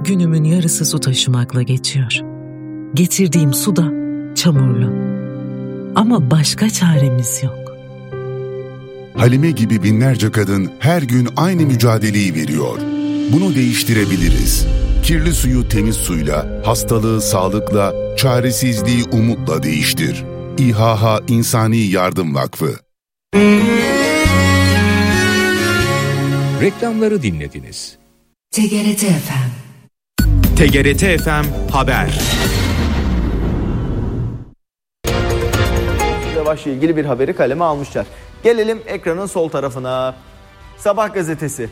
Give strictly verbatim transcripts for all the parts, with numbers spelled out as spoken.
Günümün yarısı su taşımakla geçiyor. Getirdiğim su da çamurlu. Ama başka çaremiz yok. Halime gibi binlerce kadın her gün aynı mücadeleyi veriyor. Bunu değiştirebiliriz. Kirli suyu temiz suyla, hastalığı sağlıkla, çaresizliği umutla değiştir. İHA İnsani Yardım Vakfı. Reklamları dinlediniz. T G R T F M. T G R T F M Haber. Savaş'la ilgili bir haberi kaleme almışlar. Gelelim ekranın sol tarafına. Sabah gazetesi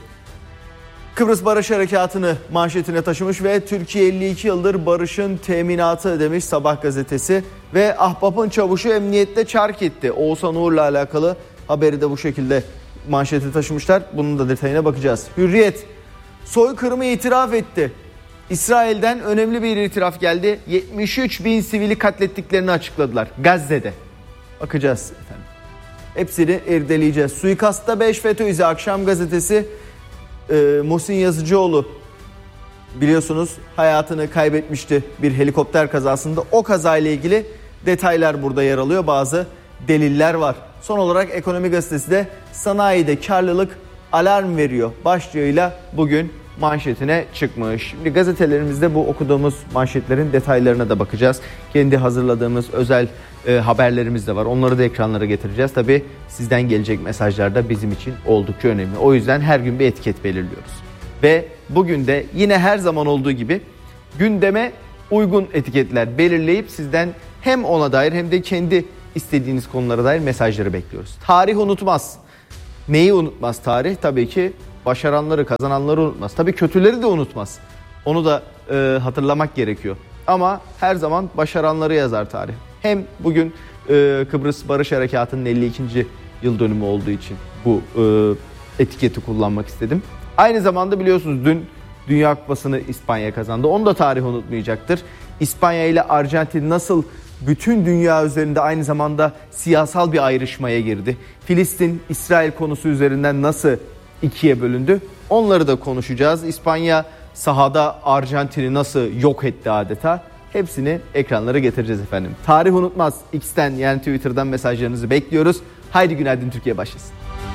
Kıbrıs Barış Harekatı'nı manşetine taşımış ve Türkiye elli iki yıldır barışın teminatı demiş Sabah gazetesi. Ve ahbapın çavuşu emniyette çark etti. Oğuzhan Uğur'la alakalı haberi de bu şekilde manşeti taşımışlar. Bunun da detayına bakacağız. Hürriyet soykırımı itiraf etti. İsrail'den önemli bir itiraf geldi. yetmiş üç bin sivili katlettiklerini açıkladılar Gazze'de. Bakacağız efendim. Hepsini irdeleyeceğiz. Suikastta beş FETÖ izi. Akşam gazetesi e, Muhsin Yazıcıoğlu biliyorsunuz hayatını kaybetmişti bir helikopter kazasında. O kazayla ilgili detaylar burada yer alıyor. Bazı deliller var. Son olarak Ekonomi Gazetesi de sanayide karlılık alarm veriyor başlığıyla bugün manşetine çıkmış. Şimdi gazetelerimizde bu okuduğumuz manşetlerin detaylarına da bakacağız. Kendi hazırladığımız özel e, haberlerimiz de var. Onları da ekranlara getireceğiz. Tabii sizden gelecek mesajlar da bizim için oldukça önemli. O yüzden her gün bir etiket belirliyoruz. Ve bugün de yine her zaman olduğu gibi gündeme uygun etiketler belirleyip sizden hem ona dair hem de kendi istediğiniz konulara dair mesajları bekliyoruz. Tarih unutmaz. Neyi unutmaz tarih? Tabii ki başaranları, kazananları unutmaz. Tabii kötüleri de unutmaz. Onu da e, hatırlamak gerekiyor. Ama her zaman başaranları yazar tarih. Hem bugün e, Kıbrıs Barış Harekatı'nın elli ikinci yıl dönümü olduğu için bu e, etiketi kullanmak istedim. Aynı zamanda biliyorsunuz dün Dünya Kupası'nı İspanya kazandı. Onu da tarih unutmayacaktır. İspanya ile Arjantin nasıl bütün dünya üzerinde aynı zamanda siyasal bir ayrışmaya girdi. Filistin-İsrail konusu üzerinden nasıl ikiye bölündü? Onları da konuşacağız. İspanya sahada Arjantin'i nasıl yok etti adeta? Hepsini ekranlara getireceğiz efendim. Tarih unutmaz. X'ten yani Twitter'dan mesajlarınızı bekliyoruz. Haydi günaydın Türkiye başlasın.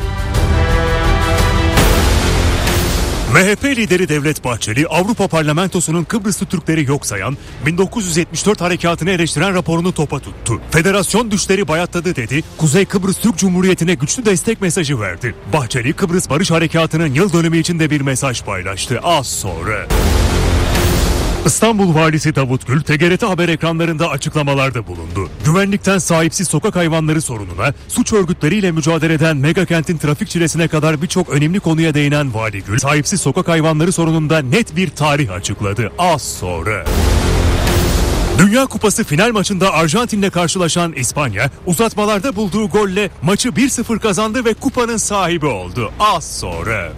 M H P lideri Devlet Bahçeli, Avrupa Parlamentosu'nun Kıbrıslı Türkleri yok sayan, bin dokuz yüz yetmiş dört harekatını eleştiren raporunu topa tuttu. Federasyon düşleri bayatladı dedi, Kuzey Kıbrıs Türk Cumhuriyeti'ne güçlü destek mesajı verdi. Bahçeli, Kıbrıs Barış Harekatı'nın yıl dönümü için de bir mesaj paylaştı az sonra. İstanbul Valisi Davut Gül, T G R T Haber ekranlarında açıklamalarda bulundu. Güvenlikten sahipsiz sokak hayvanları sorununa, suç örgütleriyle mücadele eden megakentin trafik çilesine kadar birçok önemli konuya değinen Vali Gül, sahipsiz sokak hayvanları sorununda net bir tarih açıkladı az sonra. Dünya Kupası final maçında Arjantin'le karşılaşan İspanya, uzatmalarda bulduğu golle maçı bir sıfır kazandı ve kupanın sahibi oldu az sonra.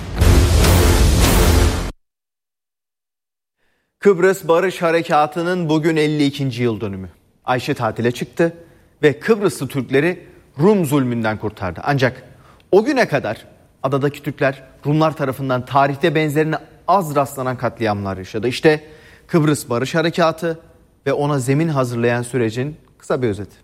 Kıbrıs Barış Harekatı'nın bugün elli ikinci yıl dönümü. Ayşe tatile çıktı ve Kıbrıslı Türkleri Rum zulmünden kurtardı. Ancak o güne kadar adadaki Türkler Rumlar tarafından tarihte benzerine az rastlanan katliamlar yaşadı. İşte Kıbrıs Barış Harekatı ve ona zemin hazırlayan sürecin kısa bir özeti.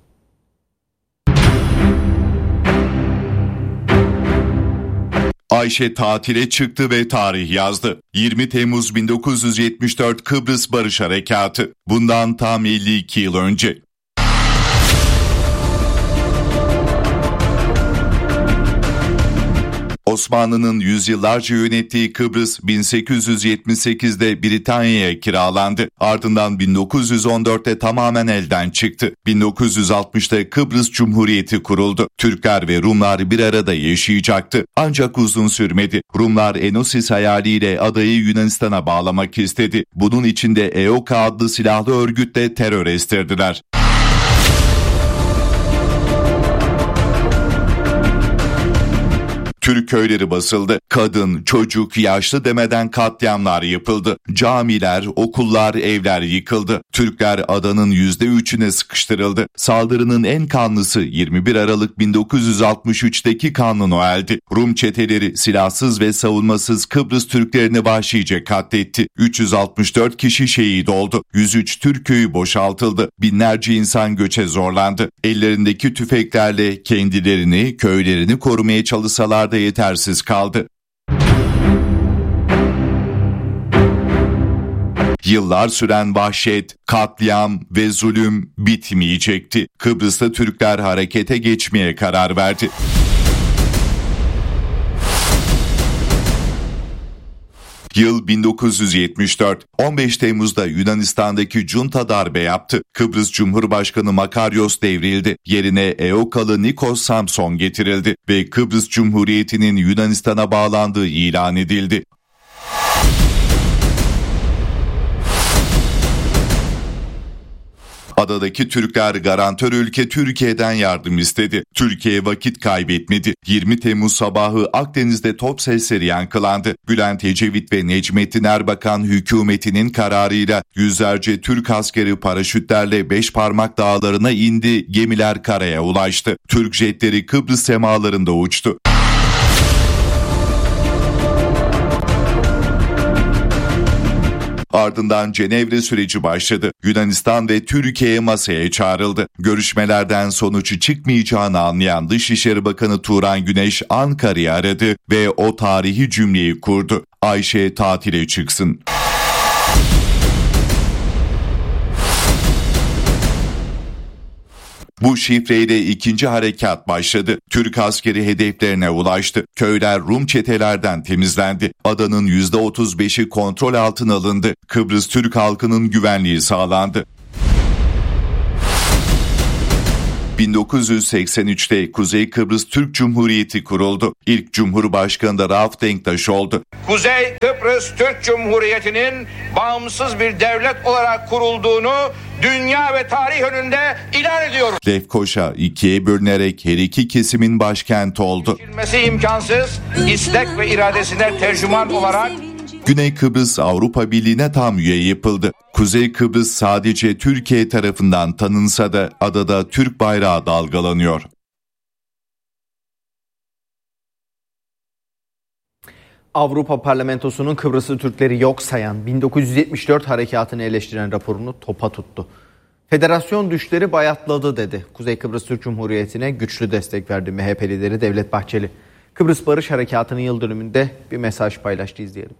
Ayşe tatile çıktı ve tarih yazdı. yirmi Temmuz bin dokuz yüz yetmiş dört Kıbrıs Barış Harekatı. Bundan tam elli iki yıl önce. Osmanlı'nın yüzyıllarca yönettiği Kıbrıs bin sekiz yüz yetmiş sekizde Britanya'ya kiralandı. Ardından bin dokuz yüz on dörtte tamamen elden çıktı. bin dokuz yüz altmışta Kıbrıs Cumhuriyeti kuruldu. Türkler ve Rumlar bir arada yaşayacaktı. Ancak uzun sürmedi. Rumlar Enosis hayaliyle adayı Yunanistan'a bağlamak istedi. Bunun için de E O K adlı silahlı örgütle terör estirdiler. Türk köyleri basıldı. Kadın, çocuk, yaşlı demeden katliamlar yapıldı. Camiler, okullar, evler yıkıldı. Türkler adanın yüzde üçüne sıkıştırıldı. Saldırının en kanlısı yirmi bir Aralık bin dokuz yüz altmış üçteki Kanlı Noel'di. Rum çeteleri silahsız ve savunmasız Kıbrıs Türklerini vahşice katletti. üç yüz altmış dört kişi şehit oldu. yüz üç Türk köyü boşaltıldı. Binlerce insan göçe zorlandı. Ellerindeki tüfeklerle kendilerini, köylerini korumaya çalışsalar da yetersiz kaldı. Yıllar süren vahşet, katliam ve zulüm bitmeyecekti. Kıbrıs'ta Türkler harekete geçmeye karar verdi. Yıl bin dokuz yüz yetmiş dört. on beş Temmuz'da Yunanistan'daki junta darbe yaptı. Kıbrıs Cumhurbaşkanı Makarios devrildi. Yerine E O K'lı Nikos Samson getirildi ve Kıbrıs Cumhuriyeti'nin Yunanistan'a bağlandığı ilan edildi. Adadaki Türkler garantör ülke Türkiye'den yardım istedi. Türkiye vakit kaybetmedi. yirmi Temmuz sabahı Akdeniz'de top sesleri yankılandı. Bülent Ecevit ve Necmettin Erbakan hükümetinin kararıyla yüzlerce Türk askeri paraşütlerle Beşparmak Dağları'na indi, gemiler karaya ulaştı. Türk jetleri Kıbrıs semalarında uçtu. Ardından Cenevre süreci başladı. Yunanistan ve Türkiye masaya çağrıldı. Görüşmelerden sonuç çıkmayacağını anlayan Dışişleri Bakanı Turan Güneş Ankara'yı aradı ve o tarihi cümleyi kurdu. Ayşe tatile çıksın. Bu şifreyle ikinci harekat başladı. Türk askeri hedeflerine ulaştı. Köyler Rum çetelerden temizlendi. Adanın yüzde otuz beşi kontrol altına alındı. Kıbrıs Türk halkının güvenliği sağlandı. bin dokuz yüz seksen üçte Kuzey Kıbrıs Türk Cumhuriyeti kuruldu. İlk Cumhurbaşkanı da Rauf Denktaş oldu. Kuzey Kıbrıs Türk Cumhuriyeti'nin bağımsız bir devlet olarak kurulduğunu dünya ve tarih önünde ilan ediyoruz. Lefkoşa ikiye bölünerek her iki kesimin başkenti oldu. Geçilmesi imkansız, istek ve iradesine tercüman olarak Güney Kıbrıs Avrupa Birliği'ne tam üye yapıldı. Kuzey Kıbrıs sadece Türkiye tarafından tanınsa da adada Türk bayrağı dalgalanıyor. Avrupa Parlamentosu'nun Kıbrıslı Türkleri yok sayan bin dokuz yüz yetmiş dört harekatını eleştiren raporunu topa tuttu. Federasyon düşleri bayatladı dedi. Kuzey Kıbrıs Türk Cumhuriyeti'ne güçlü destek verdi M H P lideri Devlet Bahçeli. Kıbrıs Barış Harekatı'nın yıl dönümünde bir mesaj paylaştı, izleyelim.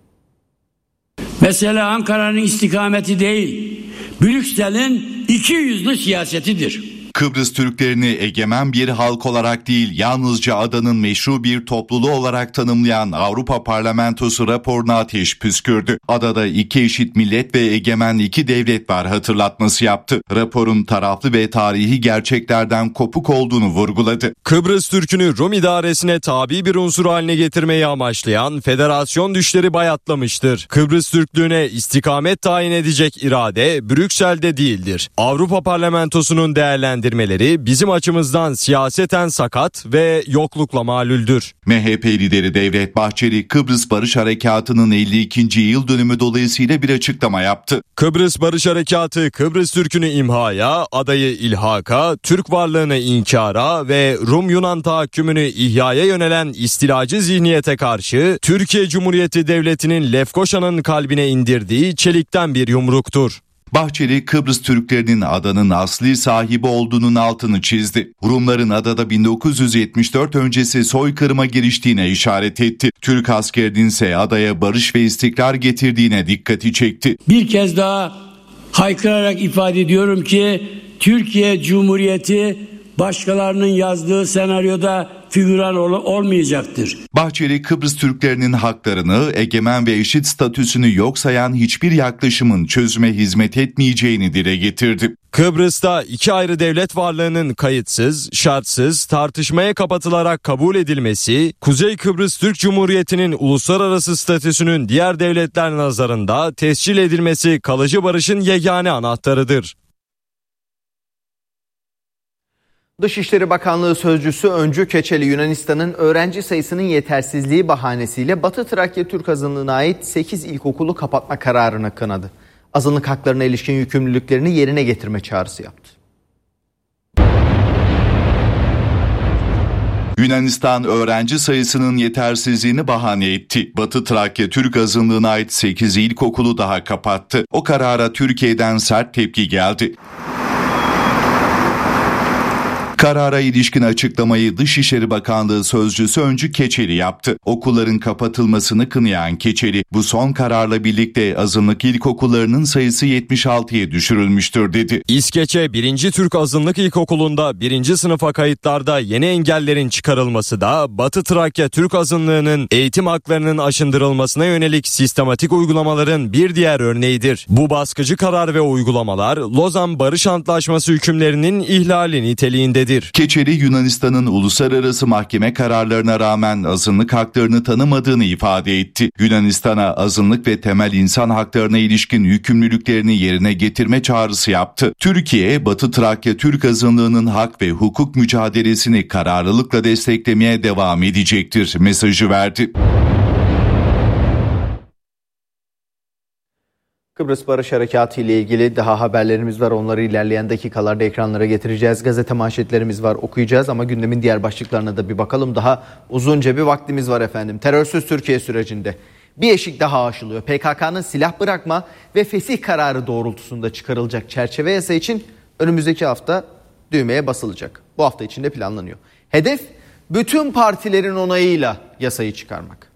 Mesele Ankara'nın istikameti değil, Brüksel'in iki yüzlü siyasetidir. Kıbrıs Türklerini egemen bir halk olarak değil, yalnızca adanın meşru bir topluluğu olarak tanımlayan Avrupa Parlamentosu raporuna ateş püskürdü. Adada iki eşit millet ve egemen iki devlet var hatırlatması yaptı. Raporun taraflı ve tarihi gerçeklerden kopuk olduğunu vurguladı. Kıbrıs Türk'ünü Rum idaresine tabi bir unsur haline getirmeyi amaçlayan federasyon düşleri bayatlamıştır. Kıbrıs Türklüğüne istikamet tayin edecek irade Brüksel'de değildir. Avrupa Parlamentosu'nun değerlendirmeleri bizim açımızdan siyaseten sakat ve yoklukla malüldür. M H P lideri Devlet Bahçeli, Kıbrıs Barış Harekatı'nın elli ikinci yıl dönümü dolayısıyla bir açıklama yaptı. Kıbrıs Barış Harekatı, Kıbrıs Türk'ünü imhaya, adayı ilhaka, Türk varlığını inkara ve Rum-Yunan tahakkümünü ihyaya yönelen istilacı zihniyete karşı Türkiye Cumhuriyeti Devleti'nin Lefkoşa'nın kalbine indirdiği çelikten bir yumruktur. Bahçeli, Kıbrıs Türklerinin adanın asli sahibi olduğunun altını çizdi. Rumların adada bin dokuz yüz yetmiş dört öncesi soykırıma giriştiğine işaret etti. Türk askerinin ise adaya barış ve istikrar getirdiğine dikkati çekti. Bir kez daha haykırarak ifade ediyorum ki Türkiye Cumhuriyeti başkalarının yazdığı senaryoda figüran ol- olmayacaktır. Bahçeli, Kıbrıs Türklerinin haklarını, egemen ve eşit statüsünü yok sayan hiçbir yaklaşımın çözüme hizmet etmeyeceğini dile getirdi. Kıbrıs'ta iki ayrı devlet varlığının kayıtsız, şartsız, tartışmaya kapatılarak kabul edilmesi, Kuzey Kıbrıs Türk Cumhuriyeti'nin uluslararası statüsünün diğer devletler nazarında tescil edilmesi kalıcı barışın yegane anahtarıdır. Dışişleri Bakanlığı Sözcüsü Öncü Keçeli, Yunanistan'ın öğrenci sayısının yetersizliği bahanesiyle Batı Trakya Türk Azınlığı'na ait sekiz ilkokulu kapatma kararını kınadı. Azınlık haklarına ilişkin yükümlülüklerini yerine getirme çağrısı yaptı. Yunanistan öğrenci sayısının yetersizliğini bahane etti. Batı Trakya Türk Azınlığı'na ait sekiz ilkokulu daha kapattı. O karara Türkiye'den sert tepki geldi. Karara ilişkin açıklamayı Dışişleri Bakanlığı Sözcüsü Öncü Keçeli yaptı. Okulların kapatılmasını kınayan Keçeli, bu son kararla birlikte azınlık ilkokullarının sayısı yetmiş altıya düşürülmüştür dedi. İskeçe birinci Türk Azınlık İlkokulu'nda birinci sınıfa kayıtlarda yeni engellerin çıkarılması da Batı Trakya Türk Azınlığı'nın eğitim haklarının aşındırılmasına yönelik sistematik uygulamaların bir diğer örneğidir. Bu baskıcı karar ve uygulamalar Lozan Barış Antlaşması hükümlerinin ihlali niteliğindedir. Keçeli, Yunanistan'ın uluslararası mahkeme kararlarına rağmen azınlık haklarını tanımadığını ifade etti. Yunanistan'a azınlık ve temel insan haklarına ilişkin yükümlülüklerini yerine getirme çağrısı yaptı. Türkiye, Batı Trakya Türk Azınlığı'nın hak ve hukuk mücadelesini kararlılıkla desteklemeye devam edecektir mesajı verdi. Kıbrıs Barış Harekatı ile ilgili daha haberlerimiz var. Onları ilerleyen dakikalarda ekranlara getireceğiz. Gazete manşetlerimiz var, okuyacağız ama gündemin diğer başlıklarına da bir bakalım. Daha uzunca bir vaktimiz var efendim. Terörsüz Türkiye sürecinde bir eşik daha aşılıyor. P K K'nın silah bırakma ve fesih kararı doğrultusunda çıkarılacak çerçeve yasa için önümüzdeki hafta düğmeye basılacak. Bu hafta içinde planlanıyor. Hedef bütün partilerin onayıyla yasayı çıkarmak.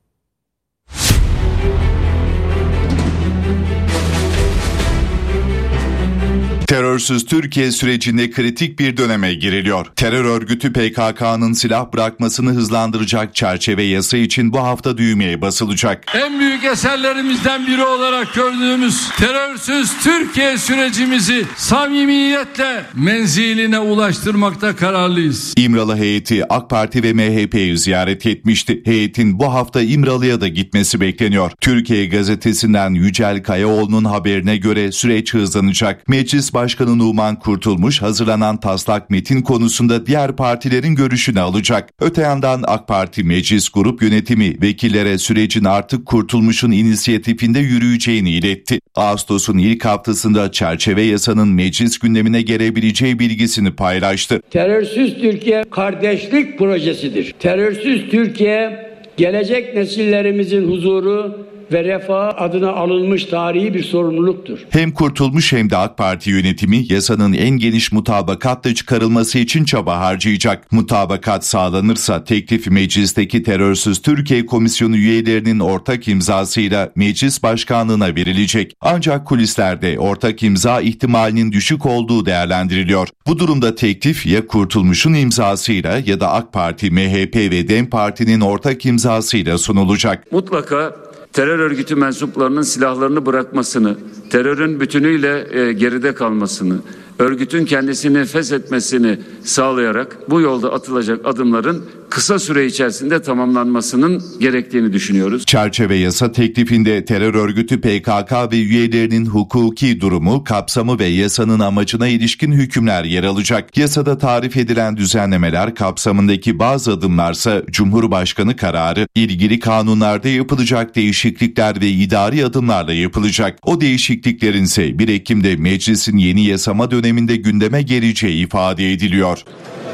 Terörsüz Türkiye sürecinde kritik bir döneme giriliyor. Terör örgütü P K K'nın silah bırakmasını hızlandıracak çerçeve yasa için bu hafta düğmeye basılacak. En büyük eserlerimizden biri olarak gördüğümüz terörsüz Türkiye sürecimizi samimiyetle menziline ulaştırmakta kararlıyız. İmralı heyeti AK Parti ve M H P'yi ziyaret etmişti. Heyetin bu hafta İmralı'ya da gitmesi bekleniyor. Türkiye Gazetesi'nden Yücel Kayaoğlu'nun haberine göre süreç hızlanacak. Meclis Başkanı Numan Kurtulmuş hazırlanan taslak metin konusunda diğer partilerin görüşünü alacak. Öte yandan AK Parti Meclis Grup Yönetimi vekillere sürecin artık Kurtulmuş'un inisiyatifinde yürüyeceğini iletti. Ağustos'un ilk haftasında çerçeve yasanın meclis gündemine gelebileceği bilgisini paylaştı. Terörsüz Türkiye kardeşlik projesidir. Terörsüz Türkiye gelecek nesillerimizin huzuru ve refah adına alınmış tarihi bir sorumluluktur. Hem Kurtulmuş hem de AK Parti yönetimi yasanın en geniş mutabakatla çıkarılması için çaba harcayacak. Mutabakat sağlanırsa teklif meclisteki Terörsüz Türkiye Komisyonu üyelerinin ortak imzasıyla meclis başkanlığına verilecek. Ancak kulislerde ortak imza ihtimalinin düşük olduğu değerlendiriliyor. Bu durumda teklif ya Kurtulmuş'un imzasıyla ya da AK Parti, M H P ve DEM Parti'nin ortak imzasıyla sunulacak. Mutlaka terör örgütü mensuplarının silahlarını bırakmasını, terörün bütünüyle e, geride kalmasını, örgütün kendisini feshetmesini sağlayarak bu yolda atılacak adımların kısa süre içerisinde tamamlanmasının gerektiğini düşünüyoruz. Çerçeve yasa teklifinde terör örgütü P K K ve üyelerinin hukuki durumu, kapsamı ve yasanın amacına ilişkin hükümler yer alacak. Yasada tarif edilen düzenlemeler kapsamındaki bazı adımlarsa Cumhurbaşkanı kararı, ilgili kanunlarda yapılacak değişiklikler ve idari adımlarla yapılacak. O değişikliklerin ise bir Ekim'de meclisin yeni yasama döneminde gündeme geleceği ifade ediliyor.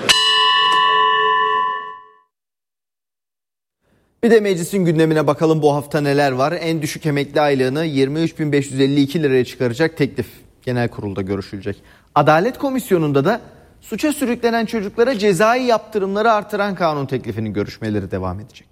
Bir de meclisin gündemine bakalım bu hafta neler var. En düşük emekli aylığını yirmi üç bin beş yüz elli iki liraya çıkaracak teklif genel kurulda görüşülecek. Adalet Komisyonu'nda da suça sürüklenen çocuklara cezai yaptırımları artıran kanun teklifinin görüşmeleri devam edecek.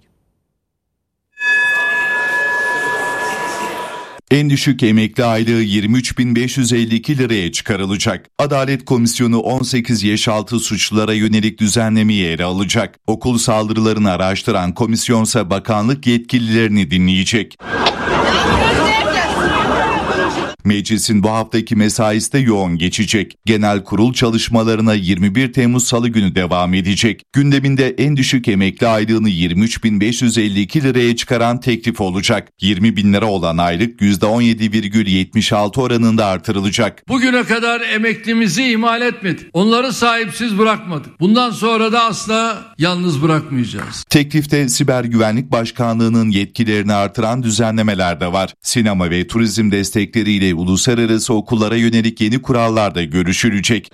En düşük emekli aylığı yirmi üç bin beş yüz elli iki liraya çıkarılacak. Adalet Komisyonu on sekiz yaş altı suçlulara yönelik düzenlemeyi ele alacak. Okul saldırılarını araştıran komisyonsa bakanlık yetkililerini dinleyecek. Meclisin bu haftaki mesaisi de yoğun geçecek. Genel kurul çalışmalarına yirmi bir Temmuz Salı günü devam edecek. Gündeminde en düşük emekli aylığını yirmi üç bin beş yüz elli iki liraya çıkaran teklif olacak. yirmi bin lira olan aylık yüzde on yedi virgül yetmiş altı oranında artırılacak. Bugüne kadar emeklimizi ihmal etmedik. Onları sahipsiz bırakmadık. Bundan sonra da asla yalnız bırakmayacağız. Teklifte Siber Güvenlik Başkanlığı'nın yetkilerini artıran düzenlemeler de var. Sinema ve turizm destekleriyle uluslararası okullara yönelik yeni kurallar da görüşülecek.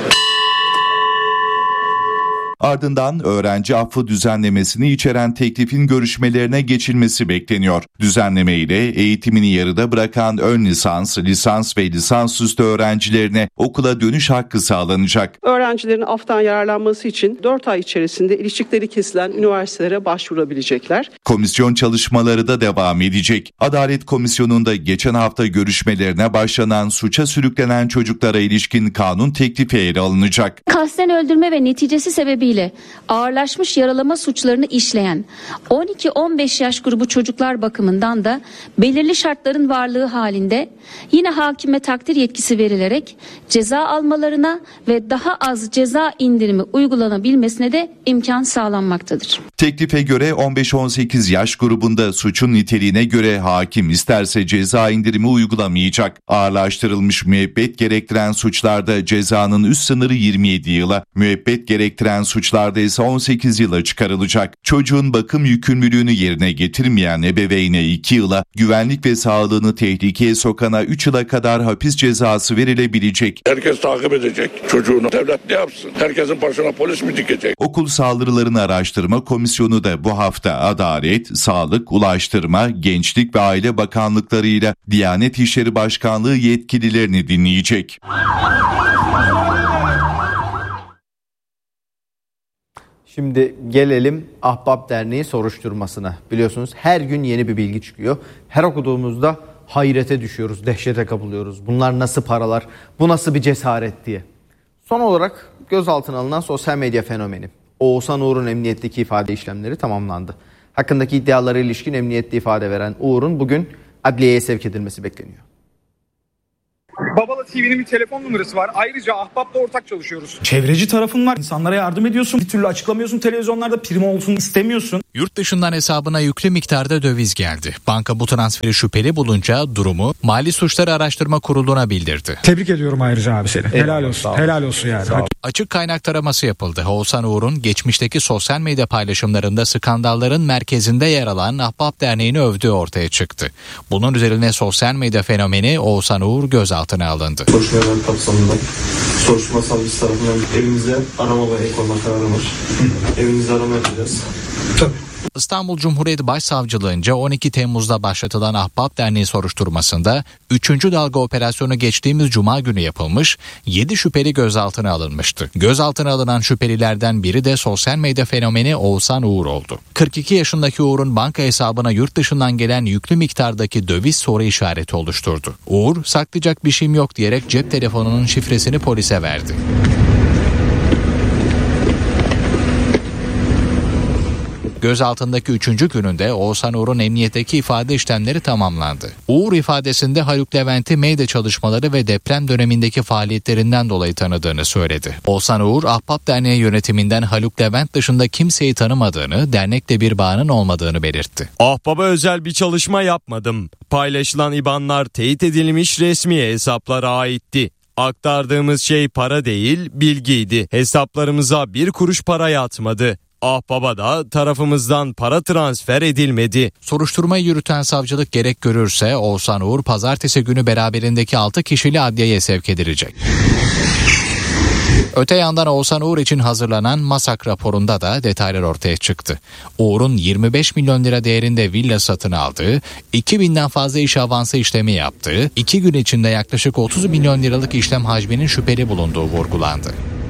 Ardından öğrenci affı düzenlemesini içeren teklifin görüşmelerine geçilmesi bekleniyor. Düzenleme ile eğitimini yarıda bırakan ön lisans, lisans ve lisansüstü öğrencilerine okula dönüş hakkı sağlanacak. Öğrencilerin aftan yararlanması için dört ay içerisinde ilişkileri kesilen üniversitelere başvurabilecekler. Komisyon çalışmaları da devam edecek. Adalet Komisyonu'nda geçen hafta görüşmelerine başlanan suça sürüklenen çocuklara ilişkin kanun teklifi ele alınacak. Kasten öldürme ve neticesi sebebiyle ağırlaşmış yaralama suçlarını işleyen on iki on beş yaş grubu çocuklar bakımından da belirli şartların varlığı halinde yine hakime takdir yetkisi verilerek ceza almalarına ve daha az ceza indirimi uygulanabilmesine de imkan sağlanmaktadır. Teklife göre on beş on sekiz yaş grubunda suçun niteliğine göre hakim isterse ceza indirimi uygulamayacak. Ağırlaştırılmış müebbet gerektiren suçlarda cezanın üst sınırı yirmi yedi yıla, müebbet gerektiren suçlarda ise on sekiz yıla çıkarılacak. Çocuğun bakım yükümlülüğünü yerine getirmeyen ebeveyne iki yıla, güvenlik ve sağlığını tehlikeye sokana üç yıla kadar hapis cezası verilebilecek. Herkes takip edecek çocuğunu. Devlet ne yapsın? Herkesin başına polis mi dikecek? Okul saldırılarını araştırma komisyonu da bu hafta Adalet, Sağlık, Ulaştırma, Gençlik ve Aile Bakanlıklarıyla Diyanet İşleri Başkanlığı yetkililerini dinleyecek. Şimdi gelelim Ahbap Derneği soruşturmasına. Biliyorsunuz her gün yeni bir bilgi çıkıyor. Her okuduğumuzda hayrete düşüyoruz, dehşete kapılıyoruz. Bunlar nasıl paralar, bu nasıl bir cesaret diye. Son olarak gözaltına alınan sosyal medya fenomeni Oğuzhan Uğur'un emniyetteki ifade işlemleri tamamlandı. Hakkındaki iddialara ilişkin emniyette ifade veren Uğur'un bugün adliyeye sevk edilmesi bekleniyor. Babala T V'nin bir telefon numarası var. Ayrıca Ahbap'la ortak çalışıyoruz. Çevreci tarafın var. İnsanlara yardım ediyorsun. Bir türlü açıklamıyorsun. Televizyonlarda prim olsun istemiyorsun. Yurt dışından hesabına yüklü miktarda döviz geldi. Banka bu transferi şüpheli bulunca durumu Mali Suçları Araştırma Kurulu'na bildirdi. Tebrik ediyorum ayrıca abi seni. Helal evet, olsun. Helal olsun yani. Açık kaynak taraması yapıldı. Oğuzhan Uğur'un geçmişteki sosyal medya paylaşımlarında skandalların merkezinde yer alan Ahbap Derneği'ni övdüğü ortaya çıktı. Bunun üzerine sosyal medya fenomeni Oğuzhan Uğur gözaltına alındı. Soruşturmalar kapsamında soruşturma savcısı tarafından evimizde arama ve el konma kararı var. Evimizde arama yapacağız. Tabii. İstanbul Cumhuriyet Başsavcılığınca on iki Temmuz'da başlatılan Ahbap Derneği soruşturmasında üçüncü dalga operasyonu geçtiğimiz Cuma günü yapılmış, yedi şüpheli gözaltına alınmıştı. Gözaltına alınan şüphelilerden biri de sosyal medya fenomeni Oğuzhan Uğur oldu. kırk iki yaşındaki Uğur'un banka hesabına yurt dışından gelen yüklü miktardaki döviz soru işareti oluşturdu. Uğur, saklayacak bir şeyim yok diyerek cep telefonunun şifresini polise verdi. Gözaltındaki üçüncü gününde Oğuzhan Uğur'un emniyetteki ifade işlemleri tamamlandı. Uğur ifadesinde Haluk Levent'i medya çalışmaları ve deprem dönemindeki faaliyetlerinden dolayı tanıdığını söyledi. Oğuzhan Uğur, Ahbap Derneği yönetiminden Haluk Levent dışında kimseyi tanımadığını, dernekle bir bağının olmadığını belirtti. Ahbap'a özel bir çalışma yapmadım. Paylaşılan İ B A N'lar teyit edilmiş resmi hesaplara aitti. Aktardığımız şey para değil, bilgiydi. Hesaplarımıza bir kuruş para yatmadı. Ahbap'a da tarafımızdan para transfer edilmedi. Soruşturmayı yürüten savcılık gerek görürse Oğuzhan Uğur pazartesi günü beraberindeki altı kişili adliyeye sevk edilecek. Öte yandan Oğuzhan Uğur için hazırlanan MASAK raporunda da detaylar ortaya çıktı. Uğur'un yirmi beş milyon lira değerinde villa satın aldığı, iki binden fazla iş avansı işlemi yaptığı, iki gün içinde yaklaşık otuz milyon liralık işlem hacminin şüpheli bulunduğu vurgulandı.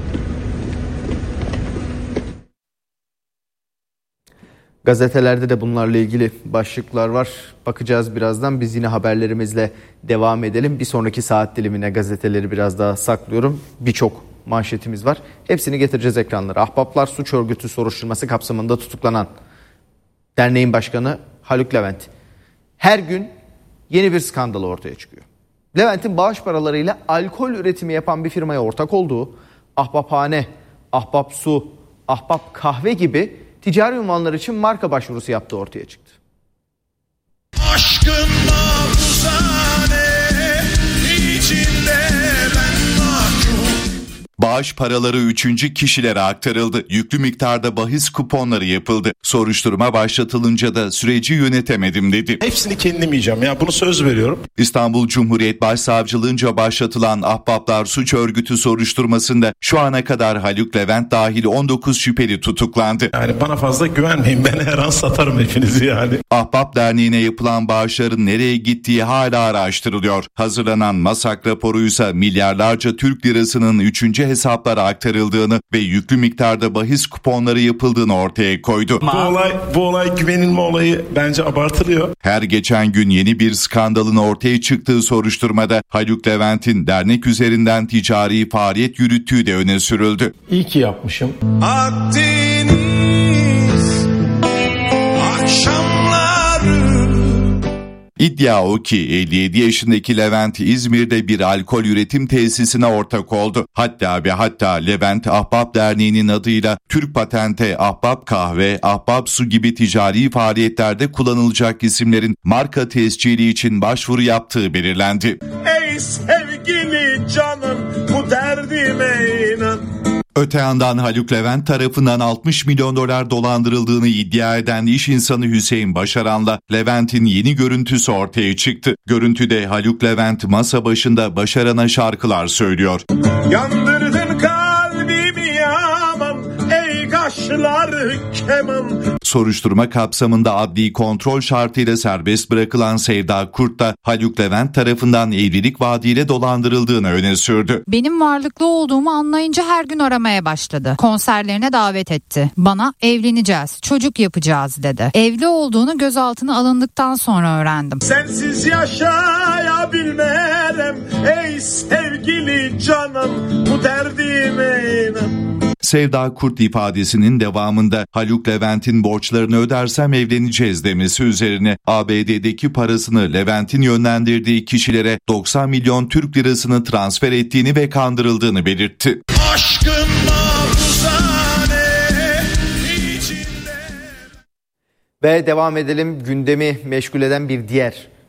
Gazetelerde de bunlarla ilgili başlıklar var. Bakacağız birazdan. Biz yine haberlerimizle devam edelim. Bir sonraki saat dilimine gazeteleri biraz daha saklıyorum. Birçok manşetimiz var. Hepsini getireceğiz ekranlara. Ahbaplar Suç Örgütü soruşturması kapsamında tutuklanan derneğin başkanı Haluk Levent. Her gün yeni bir skandal ortaya çıkıyor. Levent'in bağış paralarıyla alkol üretimi yapan bir firmaya ortak olduğu, Ahbaphane, Ahbap Su, Ahbap Kahve gibi ticari unvanlar için marka başvurusu yaptığı ortaya çıktı. Aşkın nabzane içinde ben mahkum. Bağış paraları üçüncü kişilere aktarıldı. Yüklü miktarda bahis kuponları yapıldı. Soruşturma başlatılınca da süreci yönetemedim dedi. Hepsini kendim yiyeceğim ya, bunu söz veriyorum. İstanbul Cumhuriyet Başsavcılığınca başlatılan Ahbaplar Suç Örgütü soruşturmasında şu ana kadar Haluk Levent dahil on dokuz şüpheli tutuklandı. Yani bana fazla güvenmeyin, ben her an satarım hepinizi yani. Ahbap Derneği'ne yapılan bağışların nereye gittiği hala araştırılıyor. Hazırlanan MASAK raporuysa milyarlarca Türk lirasının üçüncü hesaplara aktarıldığını ve yüklü miktarda bahis kuponları yapıldığını ortaya koydu. Bu olay, bu olay güvenilme olayı bence abartılıyor. Her geçen gün yeni bir skandalın ortaya çıktığı soruşturmada Haluk Levent'in dernek üzerinden ticari faaliyet yürüttüğü de öne sürüldü. İyi ki yapmışım. Akdeniz akşamları. İddia o ki elli yedi yaşındaki Levent İzmir'de bir alkol üretim tesisine ortak oldu. Hatta ve hatta Levent Ahbap Derneği'nin adıyla Türk Patent'e Ahbap Kahve, Ahbap Su gibi ticari faaliyetlerde kullanılacak isimlerin marka tescili için başvuru yaptığı belirlendi. Ey sevgili canım, bu derdime inan. Öte yandan Haluk Levent tarafından altmış milyon dolar dolandırıldığını iddia eden iş insanı Hüseyin Başaran'la Levent'in yeni görüntüsü ortaya çıktı. Görüntüde Haluk Levent masa başında Başaran'a şarkılar söylüyor. Yandırdın kalbimi yaman, ey kaşlar keman. Soruşturma kapsamında adli kontrol şartıyla serbest bırakılan Sevda Kurt da Haluk Levent tarafından evlilik vaadiyle dolandırıldığını öne sürdü. Benim varlıklı olduğumu anlayınca her gün aramaya başladı. Konserlerine davet etti. Bana evleneceğiz, çocuk yapacağız dedi. Evli olduğunu gözaltına alındıktan sonra öğrendim. Sensiz yaşayabilmem, ey sevgili canım, bu derdime inan. Sevda Kurt ifadesinin devamında Haluk Levent'in borçlarını ödersem evleneceğiz demesi üzerine A B D'deki parasını Levent'in yönlendirdiği kişilere doksan milyon Türk lirasını transfer ettiğini ve kandırıldığını belirtti. Aşkın nabzane içinde. Ve devam edelim, gündemi meşgul eden bir diğer